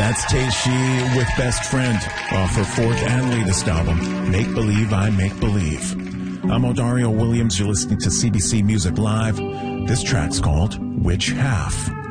That's Teishi with Best Friend off her fourth and latest album, Make Believe I Make Believe. I'm Odario Williams. You're listening to CBC Music Live. This track's called Which Half?